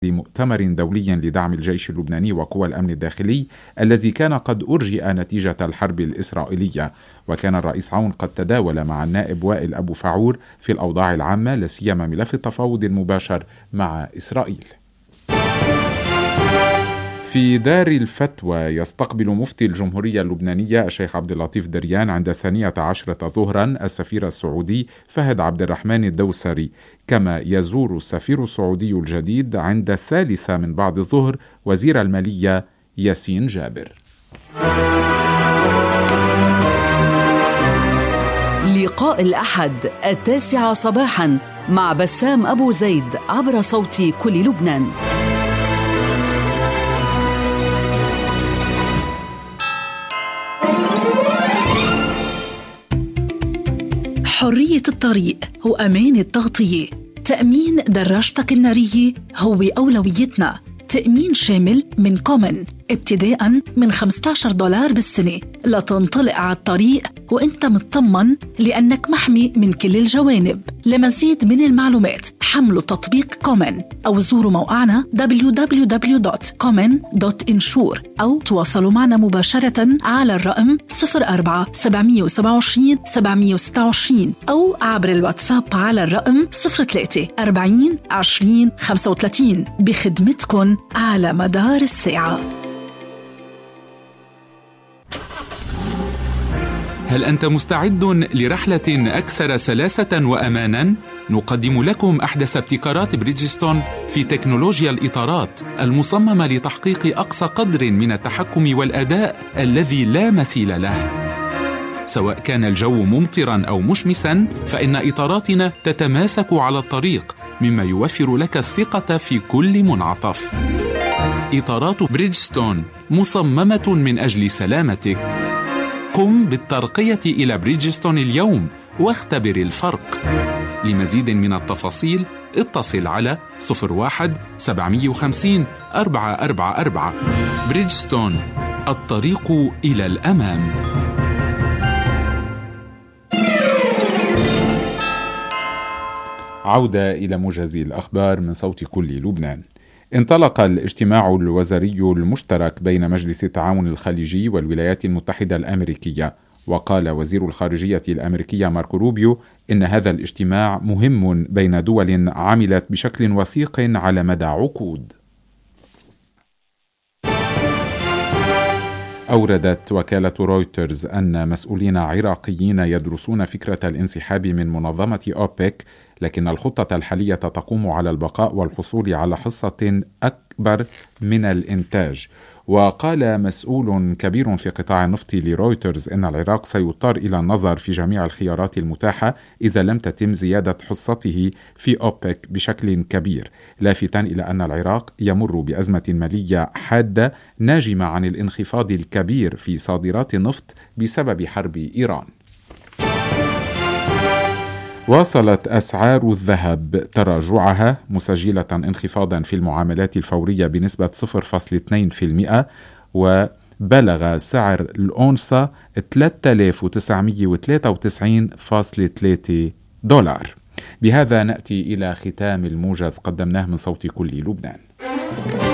لمؤتمر دولي لدعم الجيش اللبناني وقوى الأمن الداخلي الذي كان قد أرجئ نتيجة الحرب الإسرائيلية. وكان الرئيس عون قد تداول مع النائب وائل أبو فعور في الأوضاع العامة، لا سيما ملف التفاوض المباشر مع إسرائيل. في دار الفتوى يستقبل مفتي الجمهورية اللبنانية الشيخ عبد اللطيف دريان عند 12 ظهرا السفير السعودي فهد عبد الرحمن الدوسري، كما يزور السفير السعودي الجديد عند 3 من بعد الظهر وزير المالية ياسين جابر. لقاء الأحد 9 صباحا مع بسام أبو زيد عبر صوت كل لبنان. حرية الطريق وأمان التغطية. تأمين دراجتك النارية هو أولويتنا. تأمين شامل من كومن ابتداءً من $15 بالسنة لتنطلق على الطريق وإنت مطمن لأنك محمي من كل الجوانب. لمزيد من المعلومات حملوا تطبيق كومن أو زوروا موقعنا www.common.insure أو تواصلوا معنا مباشرة على الرقم 04-727-726 أو عبر الواتساب على الرقم 03-40-20-35 بخدمتكن على مدار الساعة. هل أنت مستعد لرحلة أكثر سلاسة وأماناً؟ نقدم لكم أحدث ابتكارات بريدجستون في تكنولوجيا الإطارات المصممة لتحقيق أقصى قدر من التحكم والأداء الذي لا مثيل له. سواء كان الجو ممطراً أو مشمساً، فإن إطاراتنا تتماسك على الطريق، مما يوفر لك الثقة في كل منعطف. إطارات بريدجستون مصممة من أجل سلامتك. قم بالترقية إلى بريدجستون اليوم واختبر الفرق. لمزيد من التفاصيل اتصل على 01-750-444. بريدجستون، الطريق إلى الأمام. عودة إلى موجز الأخبار من صوت كل لبنان. انطلق الاجتماع الوزاري المشترك بين مجلس التعاون الخليجي والولايات المتحدة الأمريكية، وقال وزير الخارجية الأمريكية ماركو روبيو إن هذا الاجتماع مهم بين دول عملت بشكل وثيق على مدى عقود. أوردت وكالة رويترز أن مسؤولين عراقيين يدرسون فكرة الانسحاب من منظمة أوبك، لكن الخطة الحالية تقوم على البقاء والحصول على حصة أكبر من الإنتاج. وقال مسؤول كبير في قطاع النفط لرويترز إن العراق سيضطر إلى النظر في جميع الخيارات المتاحة إذا لم تتم زيادة حصته في أوبك بشكل كبير، لافتاً إلى أن العراق يمر بأزمة مالية حادة ناجمة عن الانخفاض الكبير في صادرات النفط بسبب حرب إيران. واصلت أسعار الذهب تراجعها، مسجلة انخفاضا في المعاملات الفورية بنسبة 0.2%، وبلغ سعر الأونصة $3993.3 دولار. بهذا نأتي إلى ختام الموجز قدمناه من صوت كل لبنان.